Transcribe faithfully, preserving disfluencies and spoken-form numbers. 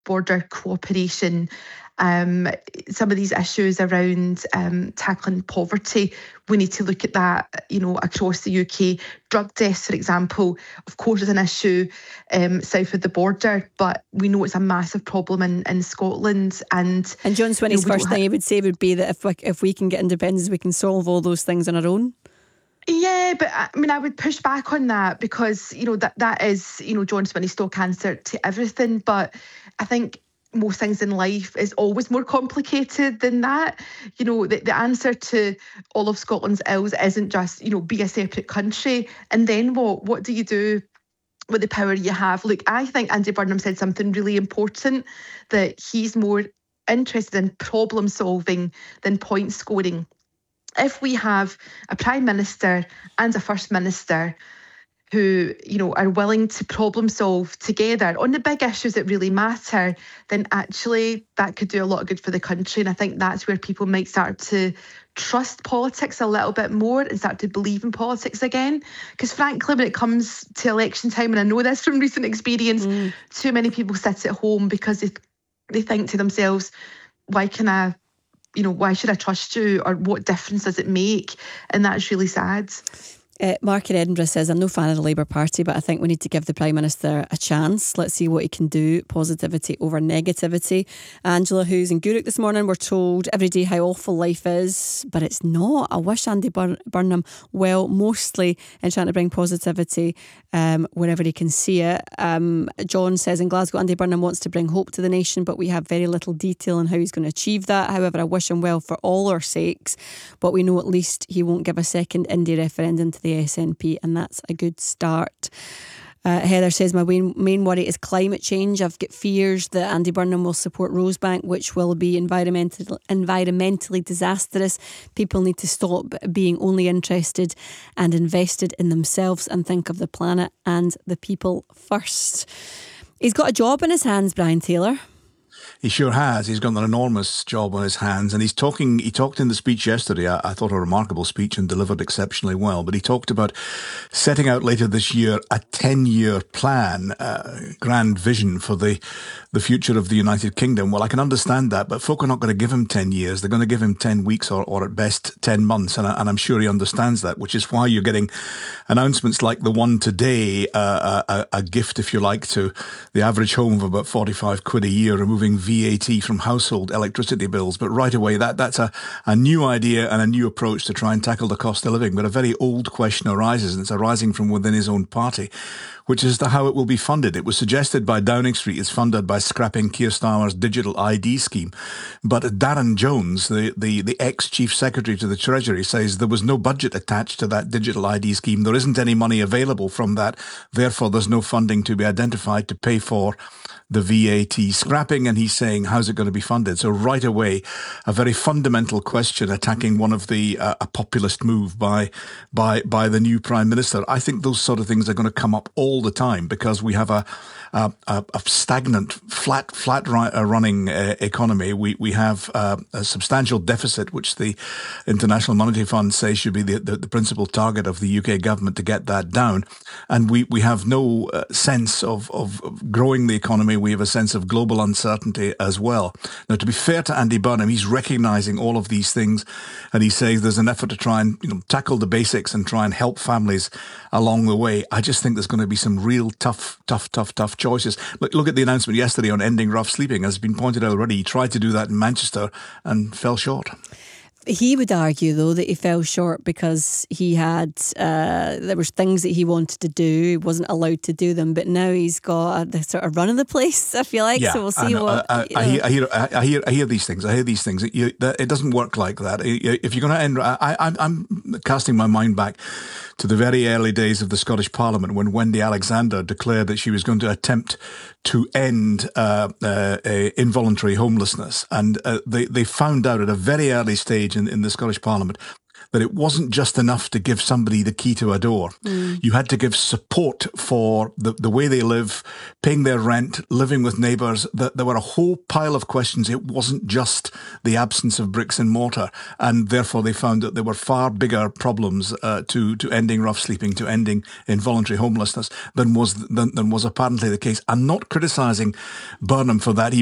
border cooperation, um, some of these issues around um, tackling poverty, we need to look at that, you know, across the U K. Drug deaths, for example, of course, is an issue um, south of the border, but we know it's a massive problem in, in Scotland. And and John Swinney's you know, first thing ha- he would say would be that if we, if we can get independence, we can solve all those things on our own. Yeah, but I mean, I would push back on that because, you know, that that is, you know, John Swinney's stock answer to everything. But I think most things in life is always more complicated than that. You know, the, the answer to all of Scotland's ills isn't just, you know, be a separate country. And then what? What do you do with the power you have? Look, I think Andy Burnham said something really important, that he's more interested in problem solving than point scoring. If we have a Prime Minister and a First Minister who, you know, are willing to problem solve together on the big issues that really matter, then actually that could do a lot of good for the country. And I think that's where people might start to trust politics a little bit more and start to believe in politics again. Because frankly, when it comes to election time, and I know this from recent experience, mm. too many people sit at home because they, they think to themselves, why can I, you know, why should I trust you, or what difference does it make? And that's really sad. Uh, Mark in Edinburgh says, I'm no fan of the Labour Party, but I think we need to give the Prime Minister a chance. Let's see what he can do. Positivity over negativity. Angela, who's in Gourock this morning, we're told every day how awful life is, but it's not. I wish Andy Bur- Burnham well, mostly in trying to bring positivity um, wherever he can see it. Um, John says in Glasgow, Andy Burnham wants to bring hope to the nation, but we have very little detail on how he's going to achieve that. However, I wish him well for all our sakes, but we know at least he won't give a second Indie referendum to the S N P, and that's a good start. Uh, Heather says, my main, main worry is climate change. I've got fears that Andy Burnham will support Rosebank, which will be environmental, environmentally disastrous. People need to stop being only interested and invested in themselves and think of the planet and the people first. He's got a job in his hands, Brian Taylor. He sure has. He's got an enormous job on his hands, and he's talking. He talked in the speech yesterday. I, I thought a remarkable speech and delivered exceptionally well. But he talked about setting out later this year a ten-year plan, uh, grand vision for the the future of the United Kingdom. Well, I can understand that, but folk are not going to give him ten years. They're going to give him ten weeks, or, or at best ten months, and, I, and I'm sure he understands that. Which is why you're getting announcements like the one today, uh, a, a gift, if you like, to the average home of about forty-five quid a year, removing V A T from household electricity bills. But right away, that that's a, a new idea and a new approach to try and tackle the cost of living. But a very old question arises, and it's arising from within his own party, which is the how it will be funded. It was suggested by Downing Street it's funded by scrapping Keir Starmer's digital I D scheme. But Darren Jones, the, the, the ex-chief secretary to the Treasury, says there was no budget attached to that digital I D scheme. There isn't any money available from that. Therefore, there's no funding to be identified to pay for the V A T scrapping, and he's saying, how's it going to be funded? So right away, a very fundamental question attacking one of the, uh, a populist move by, by, by the new Prime Minister. I think those sort of things are going to come up all the time because we have a, a, a stagnant, flat, flat running uh, economy. We, we have uh, a substantial deficit, which the International Monetary Fund says should be the, the, the principal target of the U K government to get that down. And we, we have no uh, sense of, of growing the economy. We have a sense of global uncertainty as well. Now, to be fair to Andy Burnham, he's recognising all of these things, and he says there's an effort to try and, you know, tackle the basics and try and help families along the way. I just think there's going to be some real tough, tough, tough, tough choices. Look, look at the announcement yesterday on ending rough sleeping. As has been pointed out already, he tried to do that in Manchester and fell short. He would argue, though, that he fell short because he had, uh, there was things that he wanted to do, he wasn't allowed to do them, but now he's got a, the sort of run of the place, I feel like, yeah, so we'll see I what... I, I, hear, I, hear, I, hear, I hear these things, I hear these things. It, you, that, it doesn't work like that. If you're going to end... I, I, I'm casting my mind back to the very early days of the Scottish Parliament when Wendy Alexander declared that she was going to attempt to end uh, uh, involuntary homelessness. And uh, they, they found out at a very early stage in, in the Scottish Parliament that it wasn't just enough to give somebody the key to a door. Mm. You had to give support for the, the way they live, paying their rent, living with neighbours. There were a whole pile of questions. It wasn't just the absence of bricks and mortar, and therefore they found that there were far bigger problems uh, to to ending rough sleeping, to ending involuntary homelessness than was than, than was apparently the case. I'm not criticising Burnham for that. He